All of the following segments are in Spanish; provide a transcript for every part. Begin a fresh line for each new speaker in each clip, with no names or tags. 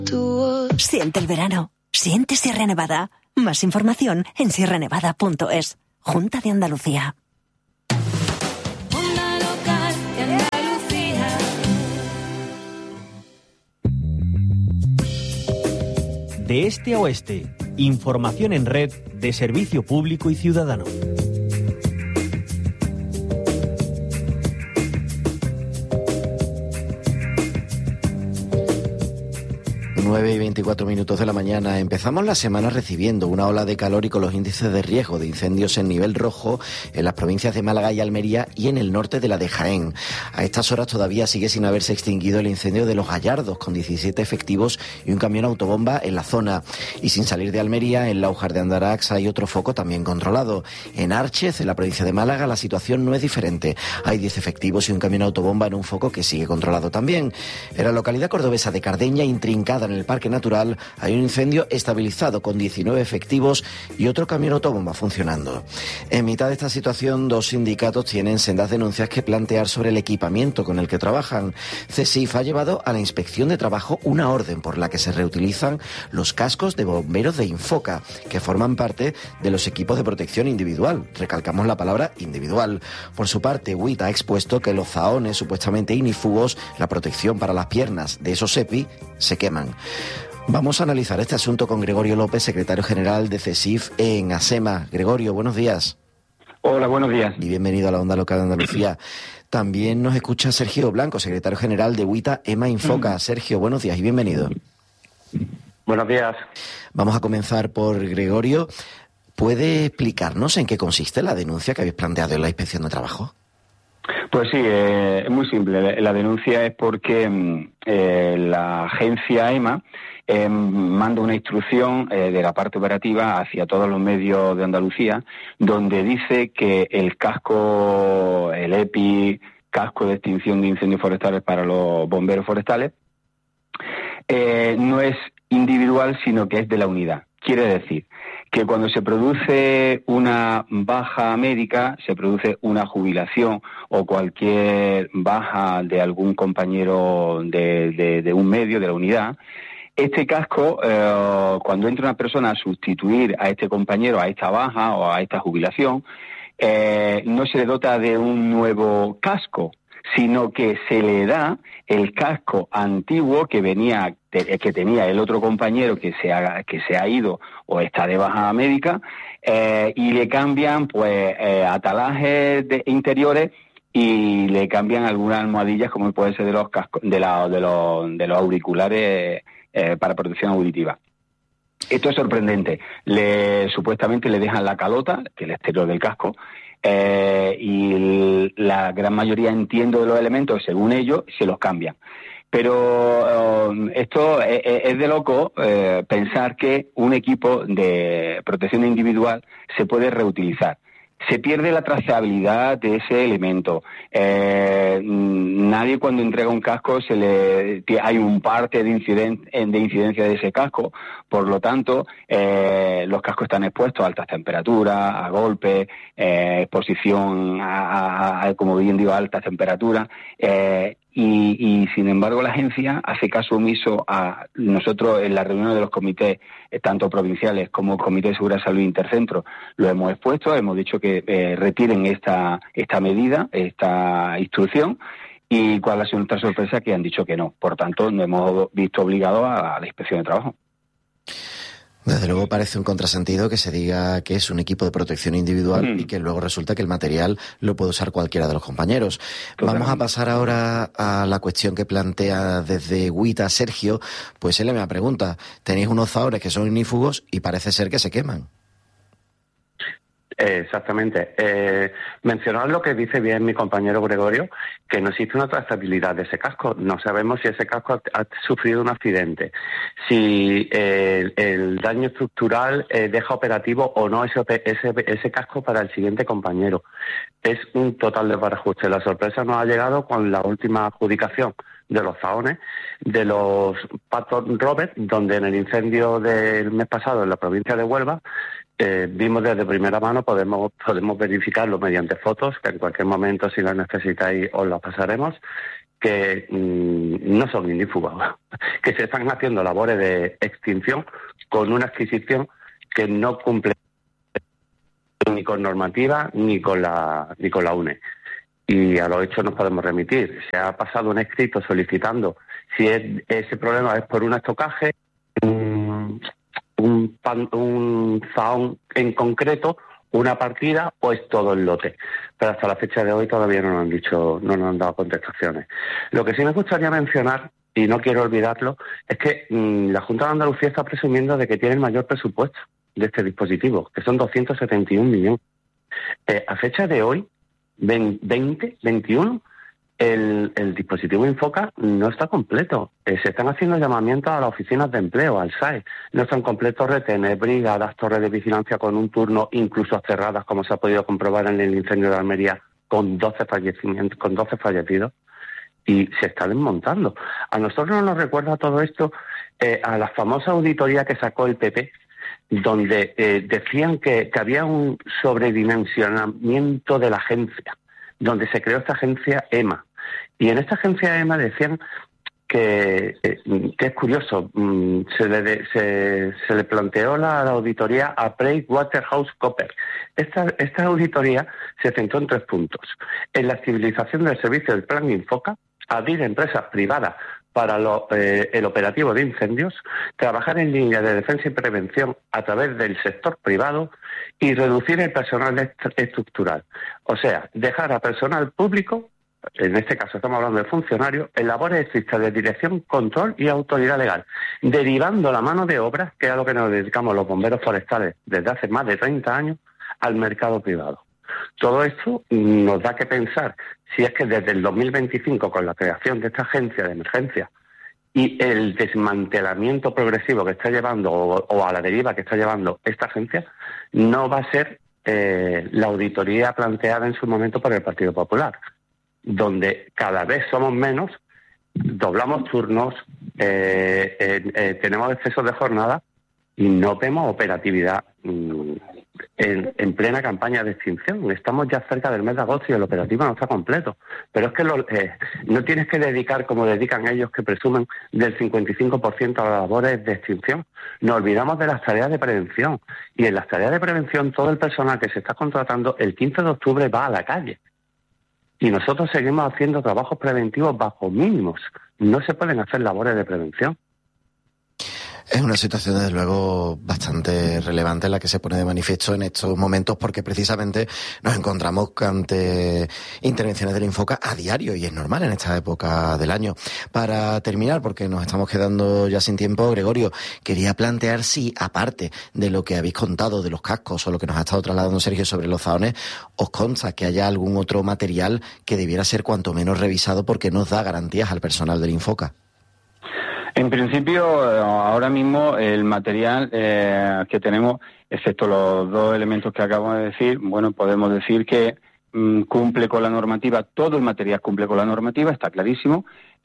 Siente el verano. Siente Sierra Nevada. Más información en sierranevada.es. Junta de Andalucía.
Onda local de Andalucía.
De este a oeste, información en red de servicio público y ciudadano.
9:24 de la mañana. Empezamos la semana recibiendo una ola de calor y con los índices de riesgo de incendios en nivel rojo en las provincias de Málaga y Almería y en el norte de la de Jaén. A estas horas todavía sigue sin haberse extinguido el incendio de Los Gallardos, con 17 efectivos y un camión autobomba en la zona. Y sin salir de Almería, en Láujar de Andarax hay otro foco también controlado. En Árchez, en la provincia de Málaga, la situación no es diferente. Hay 10 efectivos y un camión autobomba en un foco que sigue controlado también. En la localidad cordobesa de Cardeña, intrincada en el Parque Natural, hay un incendio estabilizado con 19 efectivos y otro camión autobomba funcionando. En mitad de esta situación, dos sindicatos tienen sendas denuncias que plantear sobre el equipamiento con el que trabajan. CESIF ha llevado a la Inspección de Trabajo una orden por la que se reutilizan los cascos de bomberos de Infoca, que forman parte de los equipos de protección individual. Recalcamos la palabra individual. Por su parte, WIT ha expuesto que los zahones supuestamente ignífugos, la protección para las piernas de esos EPI, se queman. Vamos a analizar este asunto con Gregorio López, secretario general de CESIF en ASEMA. Gregorio, buenos días.
Hola, buenos días.
Y bienvenido a la Onda Local de Andalucía. También nos escucha Sergio Blanco, secretario general de WITA EMA Infoca. Sergio, buenos días y bienvenido.
Buenos días.
Vamos a comenzar por Gregorio. ¿Puede explicarnos en qué consiste la denuncia que habéis planteado en la Inspección de Trabajo?
Pues sí, es muy simple. La denuncia es porque la agencia EMA manda una instrucción de la parte operativa hacia todos los medios de Andalucía, donde dice que el casco, el EPI, casco de extinción de incendios forestales para los bomberos forestales, no es individual, sino que es de la unidad. Quiere decir que cuando se produce una baja médica, se produce una jubilación o cualquier baja de algún compañero de un medio, de la unidad, este casco, cuando entra una persona a sustituir a este compañero, a esta baja o a esta jubilación, no se le dota de un nuevo casco, sino que se le da el casco antiguo que tenía el otro compañero que se ha ido o está de baja médica, y le cambian pues atalajes interiores y le cambian algunas almohadillas, como puede ser de los cascos, de los auriculares para protección auditiva. Esto es sorprendente. Supuestamente le dejan la calota, que es el exterior del casco, y la gran mayoría, entiendo, de los elementos, según ellos, se los cambian. Pero esto es de loco pensar que un equipo de protección individual se puede reutilizar. Se pierde la trazabilidad de ese elemento. Nadie, cuando entrega un casco, hay un parte de incidencia de ese casco. Por lo tanto, los cascos están expuestos a altas temperaturas, a golpes, exposición a, como bien digo, a altas temperaturas. Y sin embargo la agencia hace caso omiso a nosotros. En la reunión de los comités, tanto provinciales como el Comité de Seguridad, Salud e Intercentro, lo hemos expuesto, hemos dicho que retiren esta medida, esta instrucción, y cuál ha sido nuestra sorpresa, que han dicho que no. Por tanto, nos hemos visto obligados a la Inspección de Trabajo.
Desde luego parece un contrasentido que se diga que es un equipo de protección individual y que luego resulta que el material lo puede usar cualquiera de los compañeros. Totalmente. Vamos a pasar ahora a la cuestión que plantea desde WITA Sergio. Pues él me pregunta, tenéis unos zahones que son ignífugos y parece ser que se queman.
Exactamente. Mencionar lo que dice bien mi compañero Gregorio, que no existe una trazabilidad de ese casco. No sabemos si ese casco ha sufrido un accidente, si el daño estructural deja operativo o no ese casco para el siguiente compañero. Es un total desbarajuste. La sorpresa nos ha llegado con la última adjudicación de los zahones de los Patton Robert, donde en el incendio del mes pasado en la provincia de Huelva vimos desde primera mano, podemos verificarlo mediante fotos, que en cualquier momento, si las necesitáis, os las pasaremos. que no son ignífugos, que se están haciendo labores de extinción con una adquisición que no cumple ni con normativa ni con la UNE. Y a los hechos nos podemos remitir. Se ha pasado un escrito solicitando si ese problema es por un estocaje, un zahón en concreto, una partida o es todo el lote. Pero hasta la fecha de hoy todavía no nos han dicho, no nos han dado contestaciones. Lo que sí me gustaría mencionar, y no quiero olvidarlo, es que la Junta de Andalucía está presumiendo de que tiene el mayor presupuesto de este dispositivo, que son 271 millones. A fecha de hoy, 21, el dispositivo Infoca no está completo. Se están haciendo llamamientos a las oficinas de empleo, al SAE. No están completos retenes, brigadas, torres de vigilancia con un turno, incluso cerradas, como se ha podido comprobar en el incendio de Almería, con 12 fallecidos, y se está desmontando. A nosotros nos recuerda todo esto a la famosa auditoría que sacó el PP, donde decían que había un sobredimensionamiento de la agencia, donde se creó esta agencia EMA. Y en esta agencia EMA decían que es curioso, se le planteó la auditoría a PricewaterhouseCoopers. Esta auditoría se centró en 3 puntos: en la civilización del servicio del Plan Infoca, abrir empresas privadas para el operativo de incendios, trabajar en línea de defensa y prevención a través del sector privado y reducir el personal estructural. O sea, dejar a personal público, en este caso estamos hablando de funcionarios, en labores estrictas de dirección, control y autoridad legal, derivando la mano de obra, que es a lo que nos dedicamos los bomberos forestales desde hace más de 30 años, al mercado privado. Todo esto nos da que pensar si es que desde el 2025, con la creación de esta agencia de emergencia y el desmantelamiento progresivo que está llevando, o a la deriva que está llevando esta agencia, no va a ser la auditoría planteada en su momento por el Partido Popular, donde cada vez somos menos, doblamos turnos, tenemos excesos de jornada y no vemos operatividad en plena campaña de extinción. Estamos ya cerca del mes de agosto y el operativo no está completo. Pero es que no tienes que dedicar, como dedican ellos, que presumen, del 55% a las labores de extinción. Nos olvidamos de las tareas de prevención. Y en las tareas de prevención, todo el personal que se está contratando el 15 de octubre va a la calle. Y nosotros seguimos haciendo trabajos preventivos bajo mínimos. No se pueden hacer labores de prevención.
Es una situación, desde luego, bastante relevante la que se pone de manifiesto en estos momentos, porque precisamente nos encontramos ante intervenciones del Infoca a diario, y es normal en esta época del año. Para terminar, porque nos estamos quedando ya sin tiempo, Gregorio, quería plantear si, aparte de lo que habéis contado de los cascos o lo que nos ha estado trasladando Sergio sobre los zahones, os consta que haya algún otro material que debiera ser cuanto menos revisado porque nos da garantías al personal del Infoca.
En principio, ahora mismo el material que tenemos, excepto los 2 elementos que acabo de decir, bueno, podemos decir que cumple con la normativa. Todo el material cumple con la normativa, está clarísimo.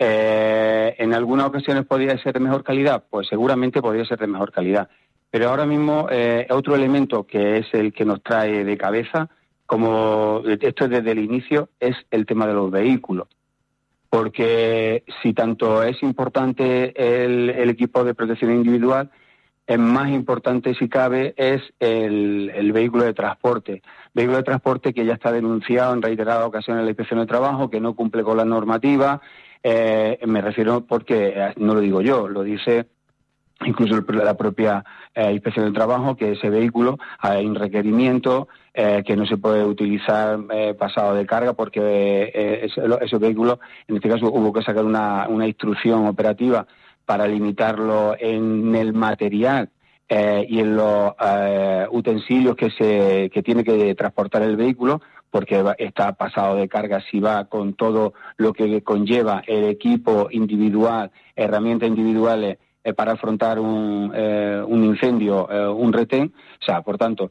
En algunas ocasiones podría ser de mejor calidad, pues seguramente podría ser de mejor calidad. Pero ahora mismo otro elemento que es el que nos trae de cabeza, como esto es desde el inicio, es el tema de los vehículos. Porque si tanto es importante el equipo de protección individual, es más importante, si cabe, es el vehículo de transporte. Vehículo de transporte que ya está denunciado en reiteradas ocasiones en la Inspección de Trabajo, que no cumple con la normativa. Me refiero porque no lo digo yo, lo dice incluso la propia Inspección de Trabajo, que ese vehículo hay un requerimiento que no se puede utilizar pasado de carga, porque esos vehículos, en este caso hubo que sacar una instrucción operativa para limitarlo en el material y en los utensilios que tiene que transportar el vehículo, porque está pasado de carga si va con todo lo que conlleva el equipo individual, herramientas individuales para afrontar un incendio, un retén. O sea, por tanto,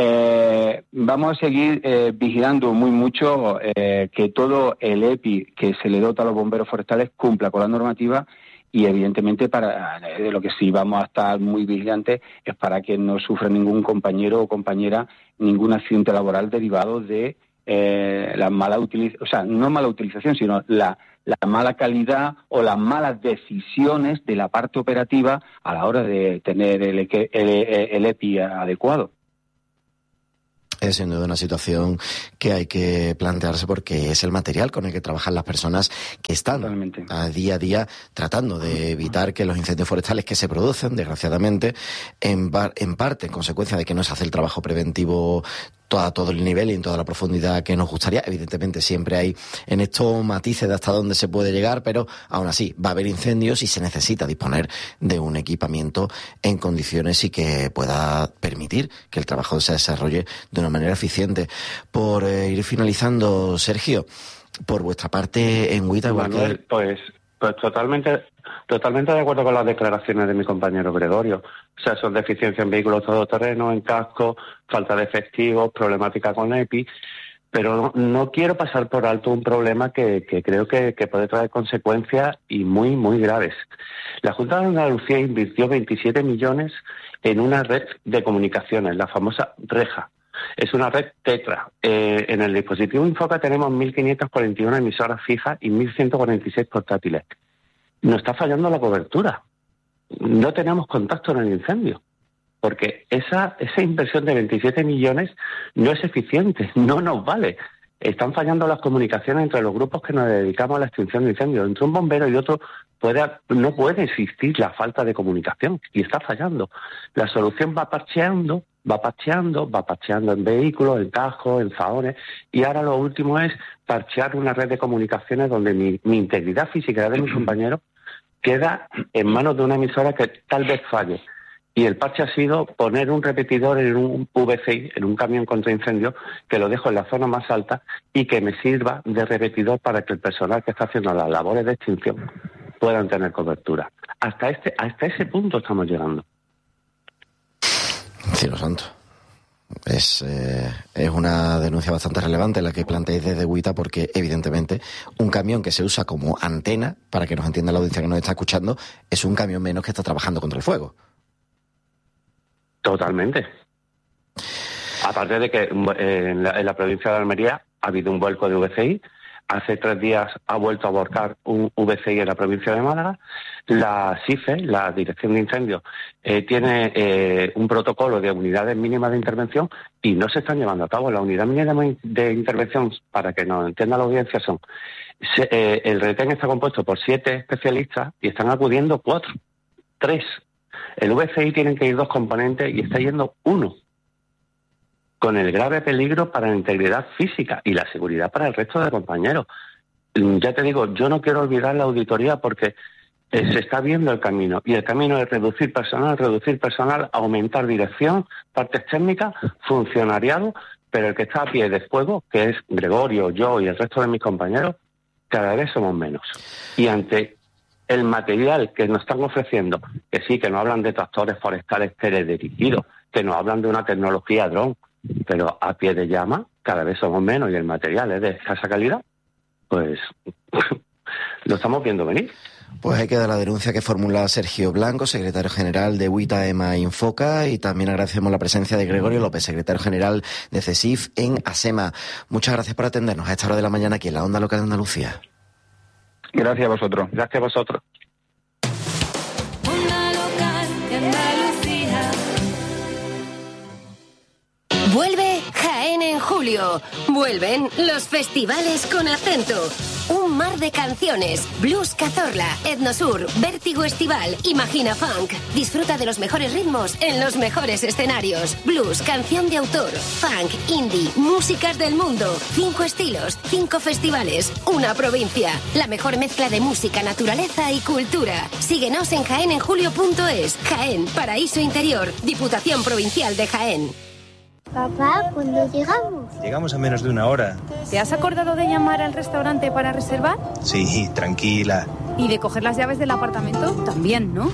vamos a seguir vigilando muy mucho que todo el EPI que se le dota a los bomberos forestales cumpla con la normativa, y evidentemente de lo que sí vamos a estar muy vigilantes es para que no sufra ningún compañero o compañera ningún accidente laboral derivado de la mala utilización, o sea, no mala utilización, sino la mala calidad o las malas decisiones de la parte operativa a la hora de tener el EPI adecuado.
Es sin duda una situación que hay que plantearse porque es el material con el que trabajan las personas que están a día tratando de evitar que los incendios forestales que se producen, desgraciadamente, en parte en consecuencia de que no se hace el trabajo preventivo a todo el nivel y en toda la profundidad que nos gustaría. Evidentemente siempre hay en estos matices de hasta dónde se puede llegar, pero aún así va a haber incendios y se necesita disponer de un equipamiento en condiciones y que pueda permitir que el trabajo se desarrolle de una manera eficiente. Por ir finalizando, Sergio, por vuestra parte en WITA, igual
Manuel, pues totalmente de acuerdo con las declaraciones de mi compañero Gregorio. O sea, son deficiencias en vehículos todoterreno, en casco, falta de efectivos, problemática con EPI, pero no quiero pasar por alto un problema que creo que puede traer consecuencias y muy, muy graves. La Junta de Andalucía invirtió 27 millones en una red de comunicaciones, la famosa reja. Es una red tetra. En el dispositivo Infoca tenemos 1.541 emisoras fijas y 1.146 portátiles. Nos está fallando la cobertura. No tenemos contacto en el incendio, porque esa inversión de 27 millones no es eficiente, no nos vale. Están fallando las comunicaciones entre los grupos que nos dedicamos a la extinción de incendios. Entre un bombero y otro no puede existir la falta de comunicación y está fallando. La solución va parcheando en vehículos, en cascos, en zahones, y ahora lo último es parchear una red de comunicaciones donde mi integridad física de mis compañeros queda en manos de una emisora que tal vez falle. Y el parche ha sido poner un repetidor en un VCI, en un camión contra incendios, que lo dejo en la zona más alta y que me sirva de repetidor para que el personal que está haciendo las labores de extinción puedan tener cobertura. Hasta ese punto estamos llegando.
Cielo santo. Es una denuncia bastante relevante la que planteáis desde WITA, porque evidentemente un camión que se usa como antena, para que nos entienda la audiencia que nos está escuchando, es un camión menos que está trabajando contra el fuego.
Totalmente. Aparte de que en la provincia de Almería ha habido un vuelco de VCI. Hace 3 días ha vuelto a volcar un VCI en la provincia de Málaga. La SIFE, la Dirección de Incendios, tiene un protocolo de unidades mínimas de intervención y no se están llevando a cabo. La unidad mínima de intervención, para que nos entienda la audiencia, el retén está compuesto por 7 especialistas y están acudiendo 3. El VCI tienen que ir 2 componentes y está yendo 1. Con el grave peligro para la integridad física y la seguridad para el resto de compañeros. Ya te digo, yo no quiero olvidar la auditoría porque se está viendo el camino, y el camino es reducir personal, aumentar dirección, partes técnicas, funcionariado, pero el que está a pie de fuego, que es Gregorio, yo y el resto de mis compañeros, cada vez somos menos. Y ante el material que nos están ofreciendo, que sí, que nos hablan de tractores forestales teledirigidos, que nos hablan de una tecnología dron, pero a pie de llama cada vez somos menos y el material es de escasa calidad, pues lo estamos viendo venir.
Pues ahí queda la denuncia que formula Sergio Blanco, secretario general de WITA EMA Infoca, y también agradecemos la presencia de Gregorio López, secretario general de CESIF en ASEMA. Muchas gracias por atendernos a esta hora de la mañana aquí en la Onda Local de Andalucía.
Gracias a vosotros.
Gracias a vosotros.
Onda Local de Andalucía.
Vuelve Jaén en julio. Vuelven los festivales con acento. Un mar de canciones. Blues Cazorla, Etnosur, Vértigo Estival, Imagina Funk. Disfruta de los mejores ritmos en los mejores escenarios. Blues, canción de autor, funk, indie, músicas del mundo. 5 estilos, 5 festivales, una provincia. La mejor mezcla de música, naturaleza y cultura. Síguenos en jaenenjulio.es. Jaén, paraíso interior. Diputación Provincial de Jaén.
Papá, ¿cuándo llegamos?
Llegamos a menos de 1 hora.
¿Te has acordado de llamar al restaurante para reservar?
Sí, tranquila.
¿Y de coger las llaves del apartamento? También, ¿no?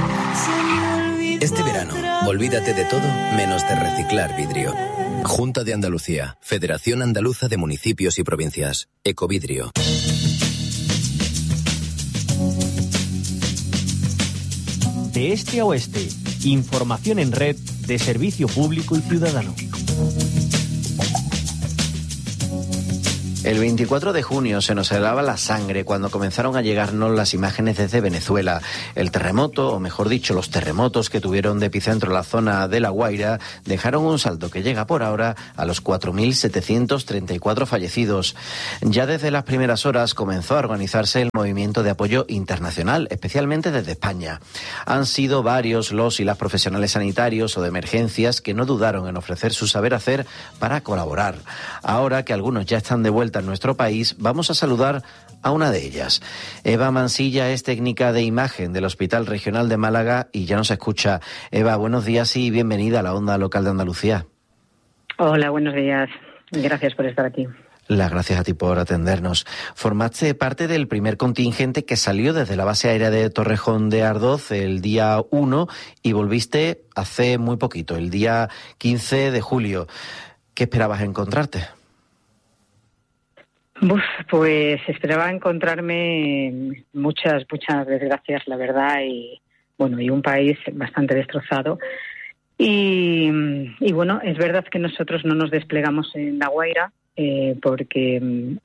Este verano, olvídate de todo menos de reciclar vidrio. Junta de Andalucía, Federación Andaluza de Municipios y Provincias, Ecovidrio.
De este a oeste, información en red de servicio público y ciudadano.
El 24 de junio se nos helaba la sangre cuando comenzaron a llegarnos las imágenes desde Venezuela. El terremoto, o mejor dicho, los terremotos que tuvieron de epicentro la zona de La Guaira, dejaron un saldo que llega por ahora a los 4.734 fallecidos. Ya desde las primeras horas comenzó a organizarse el movimiento de apoyo internacional, especialmente desde España. Han sido varios los y las profesionales sanitarios o de emergencias que no dudaron en ofrecer su saber hacer para colaborar. Ahora que algunos ya están de vuelta en nuestro país, vamos a saludar a una de ellas. Eva Mansilla es técnica de imagen del Hospital Regional de Málaga y ya nos escucha. Eva, buenos días y bienvenida a la Onda Local de Andalucía.
Hola, buenos días. Gracias por estar aquí.
Las gracias a ti por atendernos. Formaste parte del primer contingente que salió desde la base aérea de Torrejón de Ardoz el día 1 y volviste hace muy poquito, el día 15 de julio. ¿Qué esperabas encontrarte?
Pues esperaba encontrarme muchas desgracias, la verdad, y un país bastante destrozado. Y bueno, es verdad que nosotros no nos desplegamos en La Guaira porque,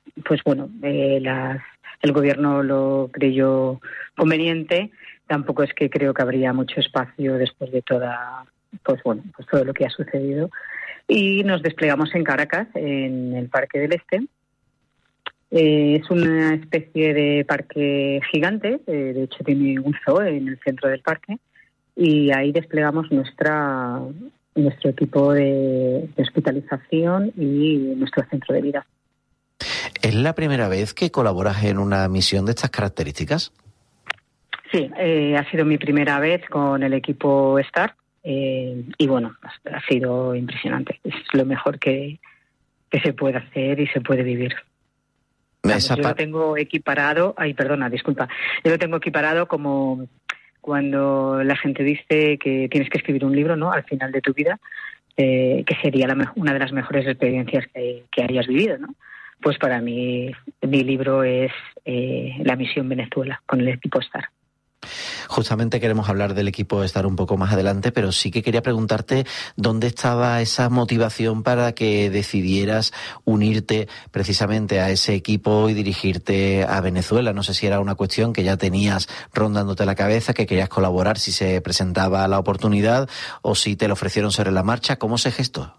el gobierno lo creyó conveniente. Tampoco es que creo que habría mucho espacio después de todo lo que ha sucedido. Y nos desplegamos en Caracas, en el Parque del Este. Es una especie de parque gigante, de hecho tiene un zoo en el centro del parque, y ahí desplegamos nuestro equipo de hospitalización y nuestro centro de vida.
¿Es la primera vez que colaboras en una misión de estas características?
Sí, ha sido mi primera vez con el equipo START ha sido impresionante. Es lo mejor que se puede hacer y se puede vivir. Yo lo tengo equiparado, yo lo tengo equiparado como cuando la gente dice que tienes que escribir un libro, ¿no?, al final de tu vida, que sería una de las mejores experiencias que hayas vivido, ¿no? Pues para mí mi libro es La Misión Venezuela, con el equipo STAR.
Justamente queremos hablar del equipo STAR un poco más adelante, pero sí que quería preguntarte dónde estaba esa motivación para que decidieras unirte precisamente a ese equipo y dirigirte a Venezuela. No sé si era una cuestión que ya tenías rondándote la cabeza, que querías colaborar si se presentaba la oportunidad o si te lo ofrecieron sobre la marcha. ¿Cómo se gestó?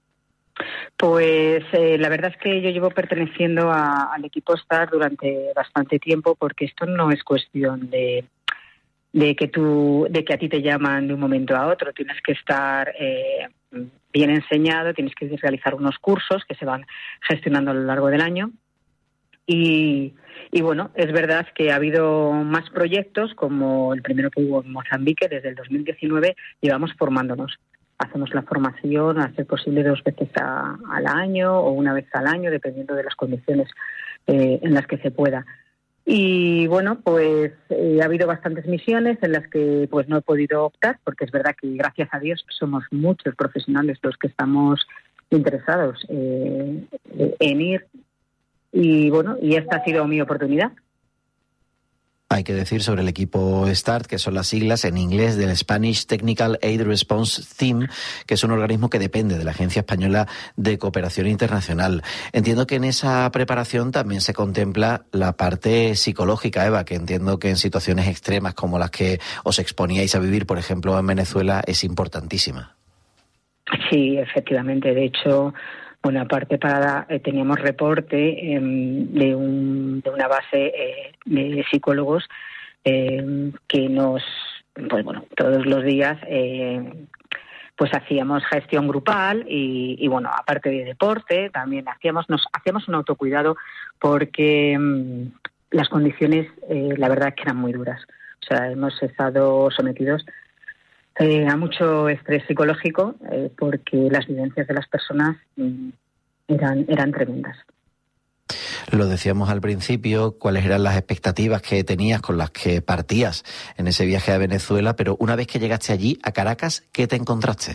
Pues la verdad es que yo llevo perteneciendo al equipo STAR durante bastante tiempo, porque esto no es cuestión de que a ti te llaman de un momento a otro. Tienes que estar bien enseñado, tienes que realizar unos cursos que se van gestionando a lo largo del año. Y es verdad que ha habido más proyectos, como el primero que hubo en Mozambique. Desde el 2019 llevamos formándonos. Hacemos la formación, a ser posible 2 veces al año o una vez al año, dependiendo de las condiciones en las que se pueda. Y ha habido bastantes misiones en las que no he podido optar, porque es verdad que, gracias a Dios, somos muchos profesionales los que estamos interesados en ir. Y esta ha sido mi oportunidad.
Hay que decir sobre el equipo START, que son las siglas en inglés del Spanish Technical Aid Response Team, que es un organismo que depende de la Agencia Española de Cooperación Internacional. Entiendo que en esa preparación también se contempla la parte psicológica, Eva, que entiendo que en situaciones extremas como las que os exponíais a vivir, por ejemplo, en Venezuela, es importantísima. Sí, efectivamente. De hecho, aparte teníamos reporte de una base de psicólogos que nos, todos los días hacíamos gestión grupal y aparte de deporte también hacíamos un autocuidado, porque las condiciones la verdad es que eran muy duras. O sea, hemos estado sometidos a mucho estrés psicológico, porque las vivencias de las personas eran tremendas. Lo decíamos al principio, cuáles eran las expectativas que tenías, con las que partías en ese viaje a Venezuela, pero una vez que llegaste allí, a Caracas, ¿qué te encontraste?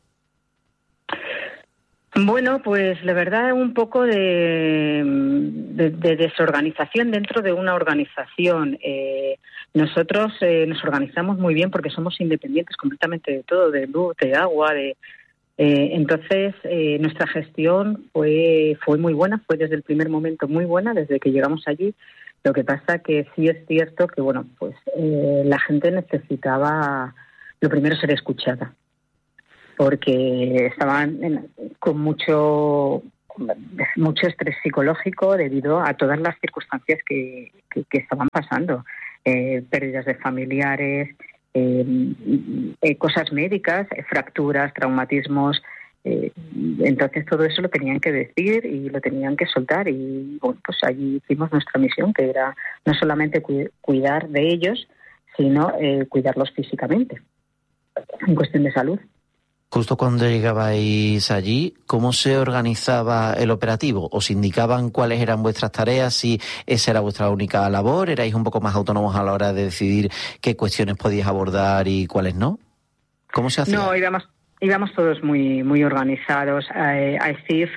Pues la verdad, un poco de desorganización dentro de una organización. Nosotros nos organizamos muy bien porque somos independientes completamente de todo, de luz, de agua,
Entonces, nuestra gestión fue muy buena, fue desde el primer momento muy buena, desde que llegamos allí. Lo que pasa que sí es cierto que, bueno, pues la gente necesitaba, lo primero, ser escuchada, porque estaban con mucho estrés psicológico debido a todas las circunstancias que estaban pasando, pérdidas de familiares, cosas médicas, fracturas, traumatismos. Entonces todo eso lo tenían que decir y lo tenían que soltar, y bueno, pues allí hicimos nuestra misión, que era no solamente cuidar de ellos, sino cuidarlos físicamente en cuestión de salud.
Justo cuando llegabais allí, ¿cómo se organizaba el operativo? ¿Os indicaban cuáles eran vuestras tareas? Si esa era vuestra única labor, ¿erais un poco más autónomos a la hora de decidir qué cuestiones podíais abordar y cuáles no? ¿Cómo se hacía?
No, íbamos todos muy organizados. AECIF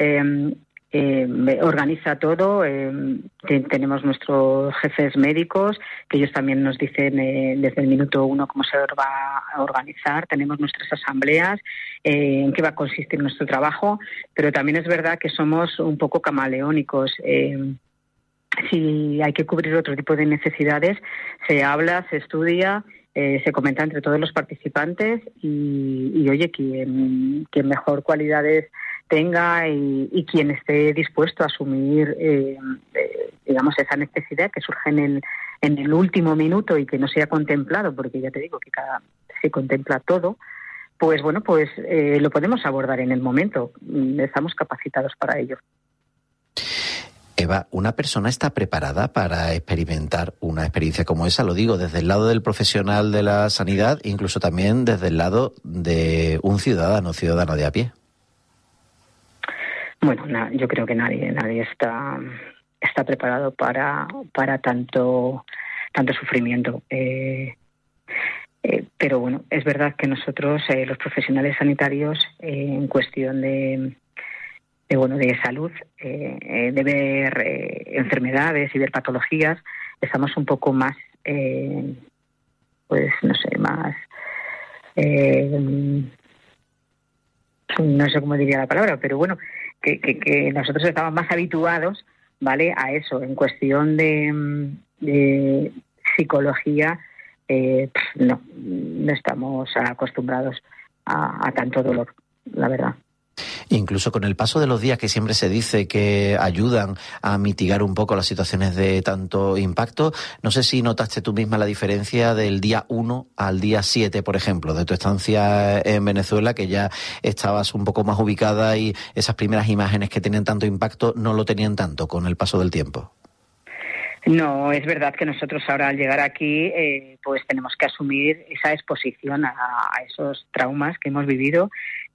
organiza todo. Tenemos nuestros jefes médicos, que ellos también nos dicen desde el minuto 1 cómo se va a organizar. Tenemos nuestras asambleas, en qué va a consistir nuestro trabajo, pero también es verdad que somos un poco camaleónicos. Si hay que cubrir otro tipo de necesidades, se habla, se estudia, se comenta entre todos los participantes y oye, quien mejor cualidades tenga y quien esté dispuesto a asumir digamos, esa necesidad que surge en el último minuto y que no sea contemplado, porque ya te digo que se contempla todo, pues bueno, pues lo podemos abordar en el momento. Estamos capacitados para ello.
Eva, ¿una persona está preparada para experimentar una experiencia como esa? Lo digo desde el lado del profesional de la sanidad, incluso también desde el lado de un ciudadano de a pie.
Bueno, yo creo que nadie está preparado para tanto sufrimiento. Pero bueno, es verdad que nosotros, los profesionales sanitarios, en cuestión de salud, de ver enfermedades y ver patologías, estamos un poco más, no sé cómo diría la palabra, pero bueno, que nosotros estamos más habituados, ¿vale?, a eso. En cuestión de psicología, no estamos acostumbrados a tanto dolor, la verdad.
Incluso con el paso de los días, que siempre se dice que ayudan a mitigar un poco las situaciones de tanto impacto, no sé si notaste tú misma la diferencia del día 1 al día 7, por ejemplo, de tu estancia en Venezuela, que ya estabas un poco más ubicada y esas primeras imágenes que tenían tanto impacto no lo tenían tanto con el paso del tiempo.
No, es verdad que nosotros ahora al llegar aquí pues tenemos que asumir esa exposición a esos traumas que hemos vivido,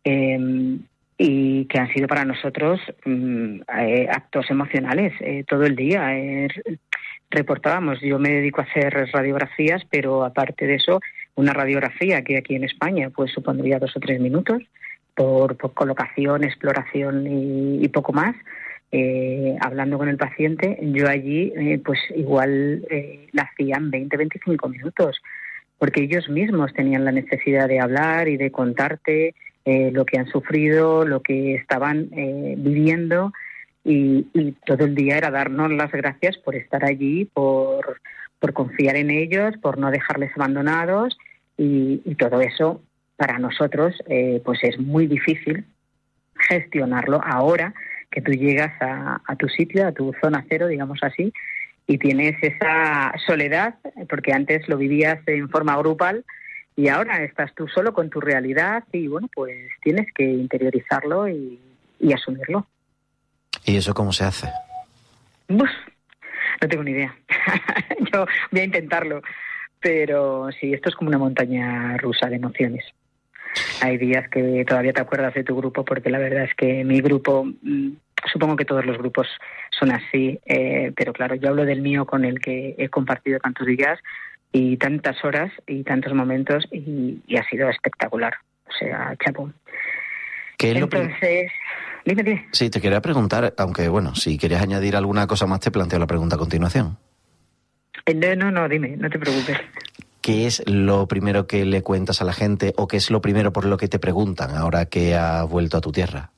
y que han sido para nosotros actos emocionales todo el día. Reportábamos, yo me dedico a hacer radiografías, pero aparte de eso, una radiografía que aquí en España pues supondría 2 o 3 minutos por colocación, exploración y poco más. Hablando con el paciente, yo allí pues igual la hacían 20-25 minutos, porque ellos mismos tenían la necesidad de hablar y de contarte lo que han sufrido, lo que estaban viviendo, y todo el día era darnos las gracias por estar allí, por confiar en ellos, por no dejarles abandonados, y todo eso para nosotros pues es muy difícil gestionarlo ahora que tú llegas a tu sitio, a tu zona cero, digamos así, y tienes esa soledad, porque antes lo vivías en forma grupal, y ahora estás tú solo con tu realidad y, bueno, pues tienes que interiorizarlo y asumirlo.
¿Y eso cómo se hace?
Uf, no tengo ni idea. Yo voy a intentarlo. Pero sí, esto es como una montaña rusa de emociones. Hay días que todavía te acuerdas de tu grupo, porque la verdad es que mi grupo, supongo que todos los grupos son así, pero claro, yo hablo del mío, con el que he compartido tantos días y tantas horas y tantos momentos, y ha sido espectacular. O sea, chapón. Entonces, dime.
Sí, te quería preguntar, aunque bueno, si quieres añadir alguna cosa más, te planteo la pregunta a continuación.
No, dime, no te preocupes.
¿qué es lo primero que le cuentas a la gente o qué es lo primero por lo que te preguntan ahora que has vuelto a tu tierra?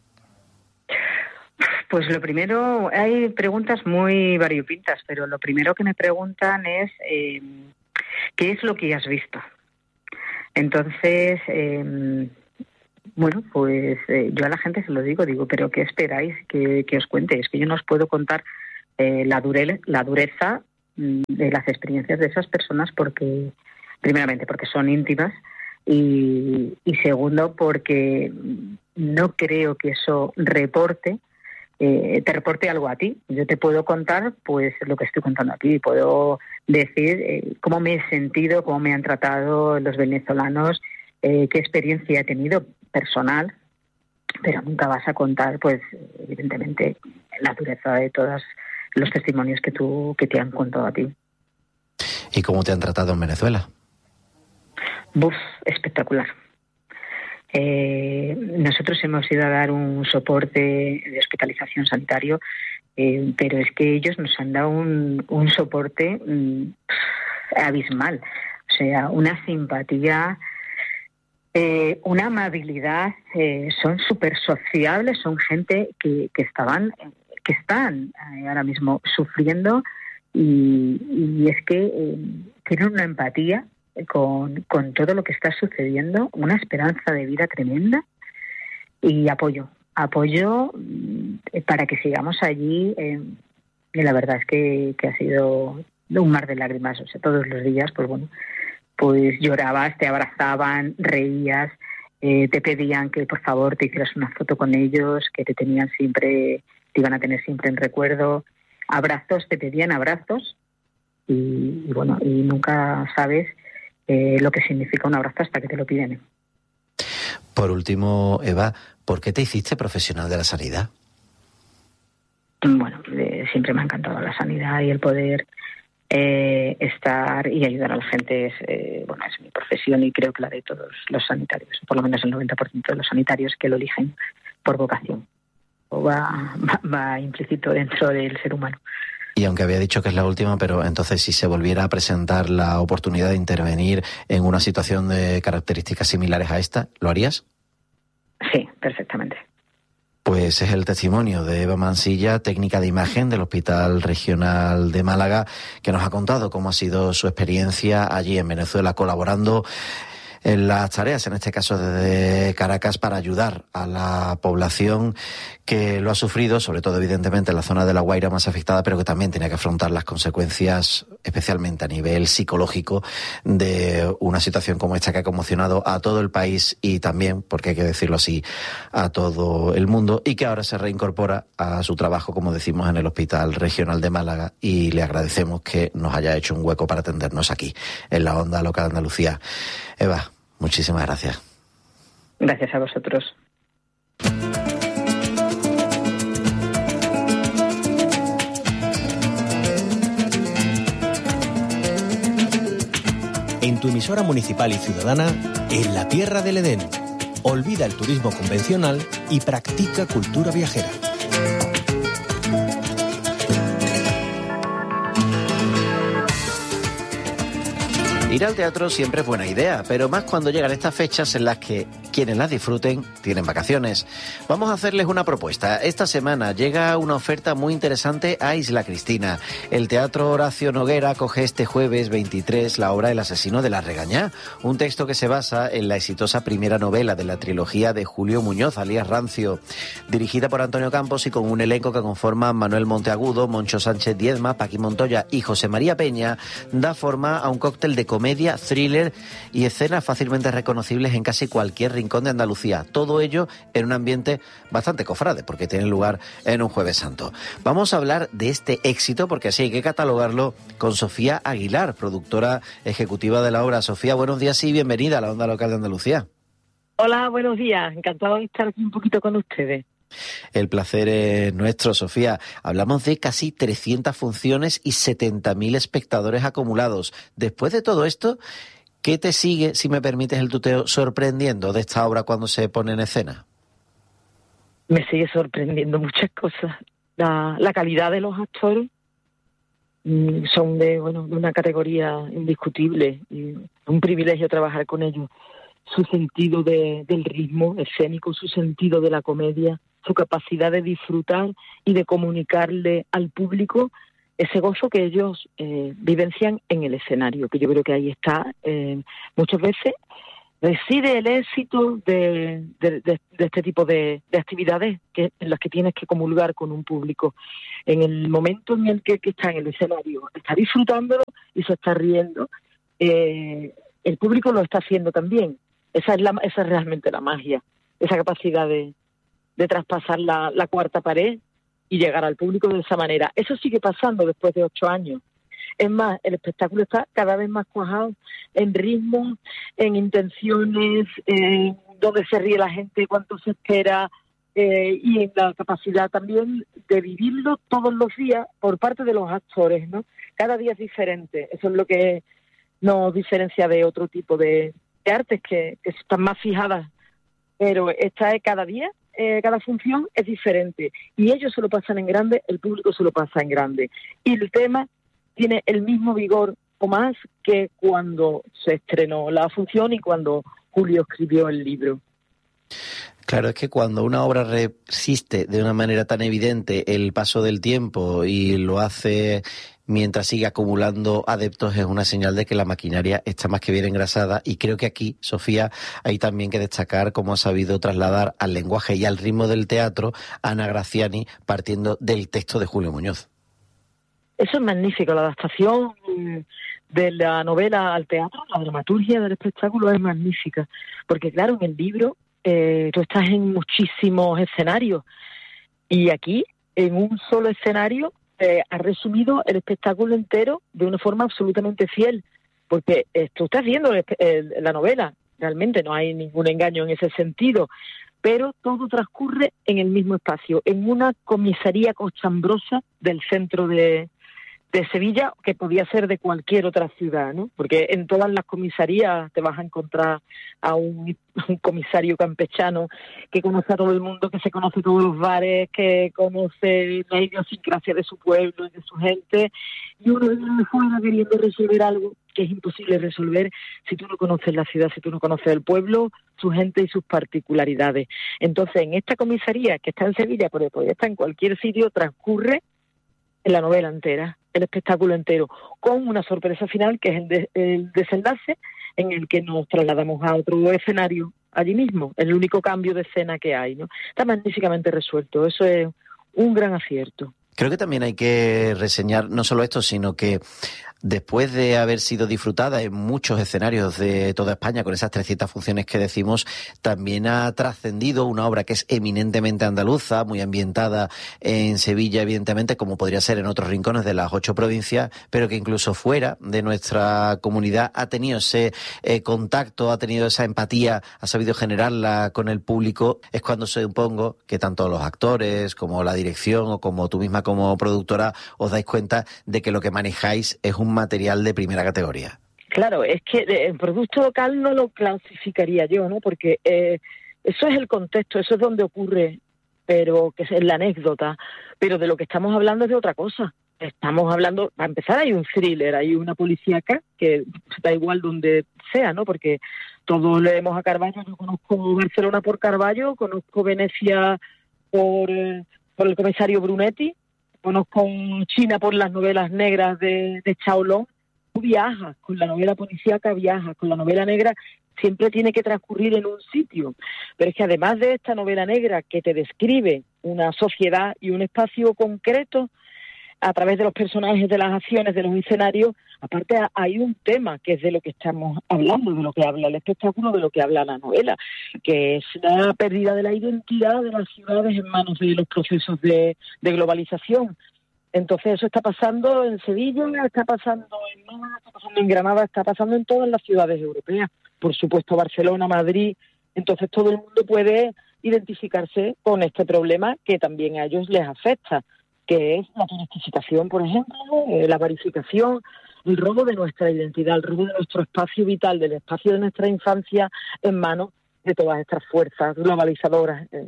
Pues lo primero, hay preguntas muy variopintas, pero lo primero que me preguntan es ¿qué es lo que has visto? Entonces, bueno, pues yo a la gente se lo digo, ¿pero qué esperáis que os cuente? Es que yo no os puedo contar la dureza de las experiencias de esas personas porque, primeramente, porque son íntimas y segundo, porque no creo que eso te reporte algo a ti. Yo te puedo contar pues lo que estoy contando aquí, puedo decir cómo me he sentido, cómo me han tratado los venezolanos, qué experiencia he tenido personal, pero nunca vas a contar pues evidentemente la dureza de todos los testimonios que te han contado a ti.
¿Y cómo te han tratado en Venezuela?
Espectacular. Nosotros hemos ido a dar un soporte de hospitalización sanitario, pero es que ellos nos han dado un soporte abismal. O sea, una simpatía, una amabilidad, son súper sociables, son gente que están ahora mismo sufriendo y es que tienen una empatía con todo lo que está sucediendo, una esperanza de vida tremenda y apoyo para que sigamos allí. Y la verdad es que ha sido un mar de lágrimas. O sea, todos los días, pues bueno, pues llorabas, te abrazaban, reías, te pedían que por favor te hicieras una foto con ellos, que te iban a tener siempre en recuerdo. Abrazos, te pedían abrazos y bueno, y nunca sabes lo que significa un abrazo hasta que te lo piden.
Por último, Eva, ¿por qué te hiciste profesional de la sanidad?
Bueno, siempre me ha encantado la sanidad y el poder estar y ayudar a la gente. Es mi profesión y creo que la de todos los sanitarios, por lo menos el 90% de los sanitarios que lo eligen por vocación. O va implícito dentro del ser humano.
Y aunque había dicho que es la última, pero entonces si se volviera a presentar la oportunidad de intervenir en una situación de características similares a esta, ¿lo harías?
Sí, perfectamente.
Pues es el testimonio de Eva Mansilla, técnica de imagen del Hospital Regional de Málaga, que nos ha contado cómo ha sido su experiencia allí en Venezuela colaborando en las tareas, en este caso desde Caracas, para ayudar a la población que lo ha sufrido, sobre todo evidentemente en la zona de La Guaira más afectada, pero que también tiene que afrontar las consecuencias, especialmente a nivel psicológico, de una situación como esta que ha conmocionado a todo el país y también, porque hay que decirlo así, a todo el mundo, y que ahora se reincorpora a su trabajo, como decimos, en el Hospital Regional de Málaga, y le agradecemos que nos haya hecho un hueco para atendernos aquí, en la Onda Local de Andalucía. Eva, muchísimas gracias.
Gracias a vosotros.
En tu emisora municipal y ciudadana, en la tierra del Edén. Olvida el turismo convencional y practica cultura viajera.
Ir al teatro siempre es buena idea, pero más cuando llegan estas fechas en las que quienes las disfruten tienen vacaciones. Vamos a hacerles una propuesta. Esta semana llega una oferta muy interesante a Isla Cristina. El Teatro Horacio Noguera acoge este jueves 23 la obra El asesino de la Regañá, un texto que se basa en la exitosa primera novela de la trilogía de Julio Muñoz, alias Rancio, dirigida por Antonio Campos y con un elenco que conforman Manuel Monteagudo, Moncho Sánchez Diezma, Paqui Montoya y José María Peña. Da forma a un cóctel de comedia, thriller y escenas fácilmente reconocibles en casi cualquier rincón de Andalucía. Todo ello en un ambiente bastante cofrade, porque tiene lugar en un Jueves Santo. Vamos a hablar de este éxito, porque así hay que catalogarlo, con Sofía Aguilar, productora ejecutiva de la obra. Sofía, buenos días y bienvenida a la Onda Local de Andalucía.
Hola, buenos días. Encantado de estar aquí un poquito con ustedes.
El placer es nuestro, Sofía. Hablamos de casi 300 funciones y 70.000 espectadores acumulados. Después de todo esto, ¿qué te sigue, si me permites el tuteo, sorprendiendo de esta obra cuando se pone en escena?
Me sigue sorprendiendo muchas cosas. La calidad de los actores, son de una categoría indiscutible y un privilegio trabajar con ellos. Su sentido del ritmo escénico, su sentido de la comedia, su capacidad de disfrutar y de comunicarle al público ese gozo que ellos vivencian en el escenario, que yo creo que ahí está. Muchas veces reside el éxito de este tipo de actividades en las que tienes que comulgar con un público. En el momento en el que está en el escenario, está disfrutándolo y se está riendo, el público lo está haciendo también. Esa es realmente la magia, esa capacidad de traspasar la cuarta pared y llegar al público de esa manera. Eso sigue pasando después de 8 años. Es más, el espectáculo está cada vez más cuajado en ritmo, en intenciones, en dónde se ríe la gente, cuánto se espera, y en la capacidad también de vivirlo todos los días por parte de los actores, ¿no? Cada día es diferente. Eso es lo que nos diferencia de otro tipo de artes que están más fijadas. Pero esta es cada día, cada función es diferente. Y ellos se lo pasan en grande, el público se lo pasa en grande. Y el tema tiene el mismo vigor o más que cuando se estrenó la función y cuando Julio escribió el libro.
Claro, es que cuando una obra resiste de una manera tan evidente el paso del tiempo y lo hace mientras sigue acumulando adeptos, es una señal de que la maquinaria está más que bien engrasada. Y creo que aquí, Sofía, hay también que destacar cómo ha sabido trasladar al lenguaje y al ritmo del teatro a Ana Graziani partiendo del texto de Julio Muñoz.
Eso es magnífico, la adaptación de la novela al teatro, la dramaturgia del espectáculo es magnífica, porque claro, en el libro tú estás en muchísimos escenarios y aquí, en un solo escenario, has resumido el espectáculo entero de una forma absolutamente fiel, porque tú estás viendo la novela, realmente no hay ningún engaño en ese sentido, pero todo transcurre en el mismo espacio, en una comisaría cochambrosa del centro de Sevilla, que podía ser de cualquier otra ciudad, ¿no? Porque en todas las comisarías te vas a encontrar a un comisario campechano que conoce a todo el mundo, que se conoce todos los bares, que conoce la idiosincrasia de su pueblo y de su gente, y uno viene de fuera queriendo resolver algo que es imposible resolver si tú no conoces la ciudad, si tú no conoces el pueblo, su gente y sus particularidades. Entonces, en esta comisaría que está en Sevilla, pero podría estar en cualquier sitio, transcurre en la novela entera, el espectáculo entero, con una sorpresa final que es el desenlace en el que nos trasladamos a otro escenario allí mismo, el único cambio de escena que hay, ¿no? Está magníficamente resuelto, eso es un gran acierto.
Creo que también hay que reseñar no solo esto, sino que después de haber sido disfrutada en muchos escenarios de toda España, con esas 300 funciones que decimos, también ha trascendido una obra que es eminentemente andaluza, muy ambientada en Sevilla, evidentemente, como podría ser en otros rincones de las 8 provincias, pero que incluso fuera de nuestra comunidad ha tenido ese contacto, ha tenido esa empatía, ha sabido generarla con el público. Es cuando supongo que tanto los actores como la dirección o como tú misma como productora os dais cuenta de que lo que manejáis es un material de primera categoría.
Claro, es que el producto local no lo clasificaría yo, ¿no? Porque eso es el contexto, eso es donde ocurre, pero que es la anécdota. Pero de lo que estamos hablando es de otra cosa. Estamos hablando, para empezar, hay un thriller, hay una policíaca que da igual donde sea, ¿no? Porque todos leemos a Carballo. Yo conozco Barcelona por Carballo, conozco Venecia por el comisario Brunetti, conozco China por las novelas negras de Chaolón. Tú viajas con la novela policíaca, viajas con la novela negra, siempre tiene que transcurrir en un sitio. Pero es que además de esta novela negra que te describe una sociedad y un espacio concreto a través de los personajes, de las acciones, de los escenarios, aparte hay un tema que es de lo que estamos hablando, de lo que habla el espectáculo, de lo que habla la novela, que es la pérdida de la identidad de las ciudades en manos de los procesos de globalización. Entonces eso está pasando en Sevilla, está pasando en Málaga, está pasando en Granada, está pasando en todas las ciudades europeas, por supuesto Barcelona, Madrid. Entonces todo el mundo puede identificarse con este problema que también a ellos les afecta, que es la turistificación, por ejemplo, la varificación, el robo de nuestra identidad, el robo de nuestro espacio vital, del espacio de nuestra infancia en manos de todas estas fuerzas globalizadoras.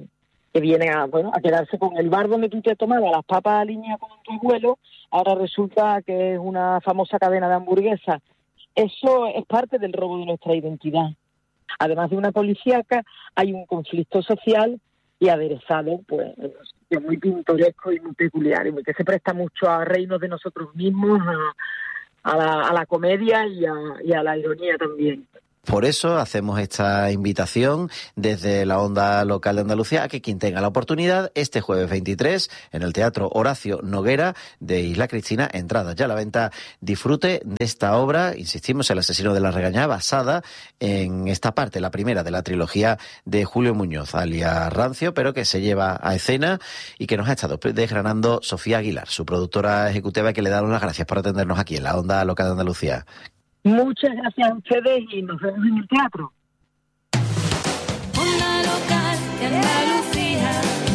que vienen a quedarse con el bar donde tú te tomabas las papas aliñadas con tu abuelo, ahora resulta que es una famosa cadena de hamburguesas. Eso es parte del robo de nuestra identidad. Además de una policíaca, hay un conflicto social y aderezado, pues, es muy pintoresco y muy peculiar, y que se presta mucho a reírnos de nosotros mismos, a la comedia y a la ironía también.
Por eso hacemos esta invitación desde la Onda Local de Andalucía a que quien tenga la oportunidad, este jueves 23, en el Teatro Horacio Noguera de Isla Cristina, entradas ya a la venta, disfrute de esta obra, insistimos, El asesino de la regañada, basada en esta parte, la primera de la trilogía de Julio Muñoz, alias Rancio, pero que se lleva a escena y que nos ha estado desgranando Sofía Aguilar, su productora ejecutiva, que le damos las gracias por atendernos aquí en la Onda Local de Andalucía.
Muchas gracias a ustedes y nos vemos en el teatro.
Onda Local de Andalucía.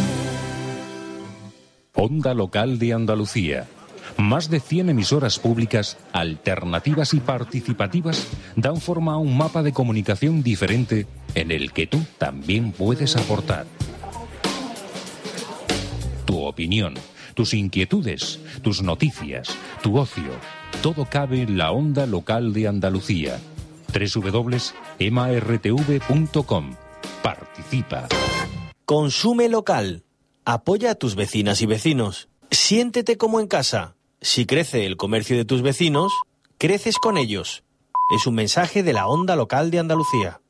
Onda Local de Andalucía. Más de 100 emisoras públicas, alternativas y participativas dan forma a un mapa de comunicación diferente en el que tú también puedes aportar. Tu opinión, tus inquietudes, tus noticias, tu ocio. Todo cabe en la Onda Local de Andalucía. www.emartv.com. Participa.
Consume local. Apoya a tus vecinas y vecinos. Siéntete como en casa. Si crece el comercio de tus vecinos, creces con ellos. Es un mensaje de la Onda Local de Andalucía.